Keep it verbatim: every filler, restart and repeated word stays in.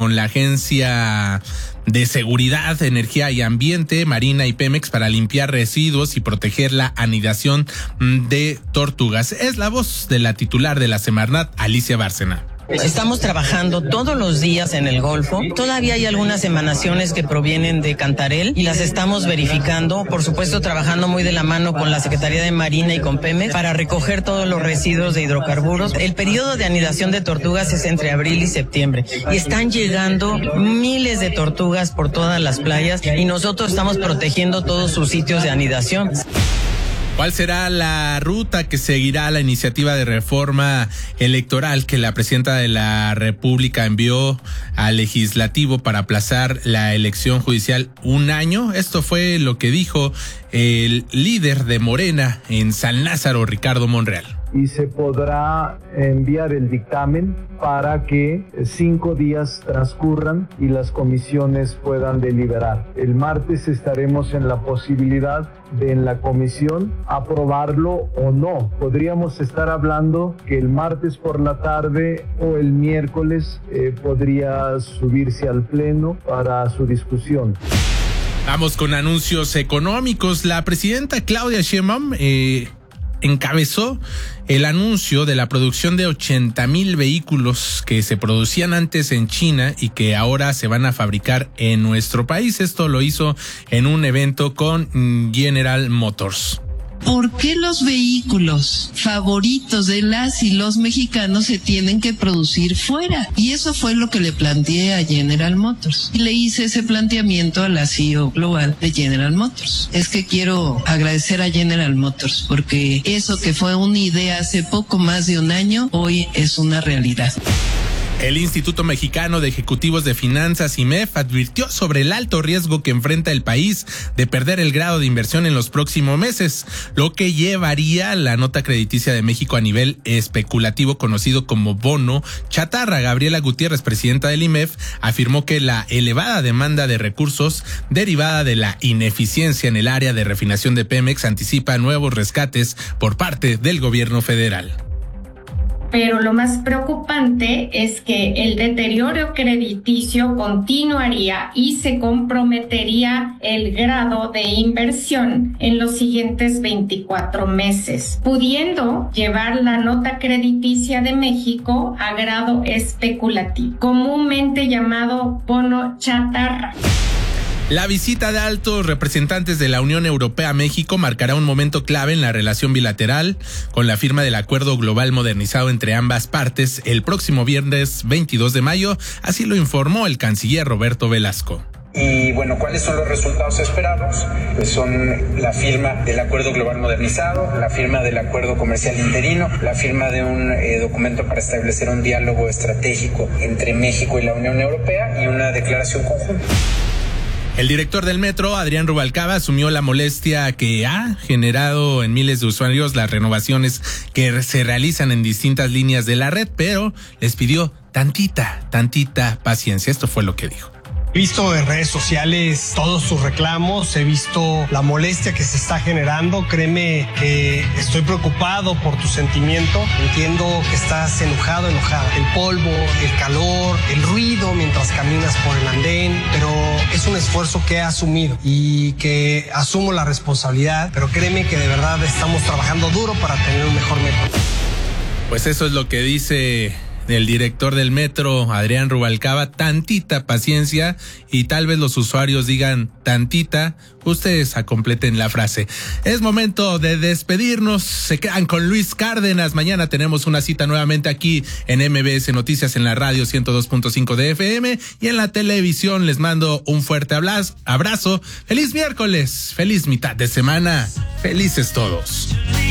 con la Agencia de Seguridad, Energía y Ambiente, Marina y Pemex para limpiar residuos y proteger la anidación de tortugas. Es la voz de la titular de la Semarnat, Alicia Bárcena. Estamos trabajando todos los días en el Golfo. Todavía hay algunas emanaciones que provienen de Cantarell y las estamos verificando. Por supuesto, trabajando muy de la mano con la Secretaría de Marina y con Pemex para recoger todos los residuos de hidrocarburos. El periodo de anidación de tortugas es entre abril y septiembre y están llegando miles de tortugas por todas las playas y nosotros estamos protegiendo todos sus sitios de anidación. ¿Cuál será la ruta que seguirá la iniciativa de reforma electoral que la presidenta de la República envió al legislativo para aplazar la elección judicial un año? Esto fue lo que dijo el líder de Morena en San Lázaro, Ricardo Monreal. Y se podrá enviar el dictamen para que cinco días transcurran y las comisiones puedan deliberar. El martes estaremos en la posibilidad de en la comisión aprobarlo o no. Podríamos estar hablando que el martes por la tarde o el miércoles eh, podría subirse al pleno para su discusión. Vamos con anuncios económicos. La presidenta Claudia Sheinbaum eh, encabezó el anuncio de la producción de ochenta mil vehículos que se producían antes en China y que ahora se van a fabricar en nuestro país. Esto lo hizo en un evento con General Motors. ¿Por qué los vehículos favoritos de las y los mexicanos se tienen que producir fuera? Y eso fue lo que le planteé a General Motors. Y le hice ese planteamiento a la C E O global de General Motors. Es que quiero agradecer a General Motors porque eso que fue una idea hace poco más de un año, hoy es una realidad. El Instituto Mexicano de Ejecutivos de Finanzas, I M E F, advirtió sobre el alto riesgo que enfrenta el país de perder el grado de inversión en los próximos meses, lo que llevaría la nota crediticia de México a nivel especulativo conocido como bono chatarra. Gabriela Gutiérrez, presidenta del I M E F, afirmó que la elevada demanda de recursos derivada de la ineficiencia en el área de refinación de Pemex anticipa nuevos rescates por parte del gobierno federal. Pero lo más preocupante es que el deterioro crediticio continuaría y se comprometería el grado de inversión en los siguientes veinticuatro meses, pudiendo llevar la nota crediticia de México a grado especulativo, comúnmente llamado bono chatarra. La visita de altos representantes de la Unión Europea a México marcará un momento clave en la relación bilateral con la firma del Acuerdo Global Modernizado entre ambas partes el próximo viernes veintidós de mayo, así lo informó el canciller Roberto Velasco. Y bueno, ¿cuáles son los resultados esperados? Pues son la firma del Acuerdo Global Modernizado, la firma del Acuerdo Comercial Interino, la firma de un eh, documento para establecer un diálogo estratégico entre México y la Unión Europea y una declaración conjunta. El director del metro, Adrián Rubalcaba, asumió la molestia que ha generado en miles de usuarios las renovaciones que se realizan en distintas líneas de la red, pero les pidió tantita, tantita paciencia. Esto fue lo que dijo. He visto en redes sociales todos sus reclamos, he visto la molestia que se está generando. Créeme que estoy preocupado por tu sentimiento. Entiendo que estás enojado, enojada. El polvo, el calor, el ruido mientras caminas por el andén, pero es un esfuerzo que he asumido y que asumo la responsabilidad, pero créeme que de verdad estamos trabajando duro para tener un mejor metro. Pues eso es lo que dice el director del metro, Adrián Rubalcaba, tantita paciencia, y tal vez los usuarios digan tantita, ustedes completen la frase. Es momento de despedirnos, se quedan con Luis Cárdenas, mañana tenemos una cita nuevamente aquí en M B S Noticias en la radio ciento dos punto cinco de F M y en la televisión. Les mando un fuerte abrazo, feliz miércoles, feliz mitad de semana, felices todos.